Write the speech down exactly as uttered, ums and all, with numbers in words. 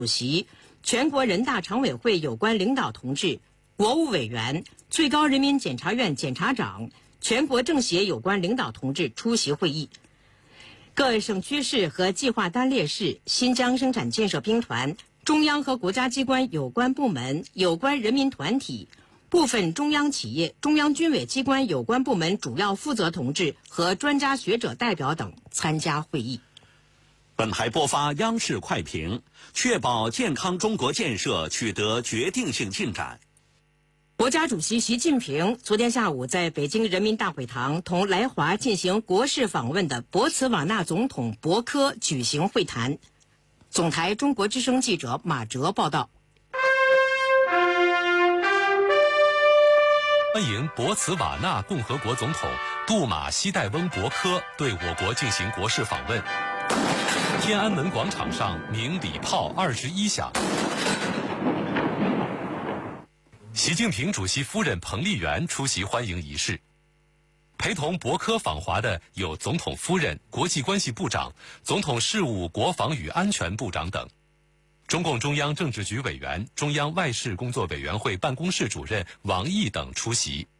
主席、全国人大常委会有关领导同志、国务委员、最高人民检察院检察长、全国政协有关领导同志出席会议。各省区市和计划单列市、新疆生产建设兵团、中央和国家机关有关部门、有关人民团体、部分中央企业、中央军委机关有关部门主要负责同志和专家学者代表等参加会议。 本台播发央视快评，确保健康中国建设取得决定性进展。 国家主席习近平昨天下午在北京人民大会堂同来华进行国事访问的博茨瓦纳总统博科举行会谈。总台中国之声记者马哲报道。 欢迎博茨瓦纳共和国总统杜马西代翁博科对我国进行国事访问。天安门广场上鸣礼炮二十一响。习近平主席夫人彭丽媛出席欢迎仪式。陪同博科访华的有总统夫人、国际关系部长、总统事务国防与安全部长等。中共中央政治局委员、中央外事工作委员会办公室主任王毅等出席。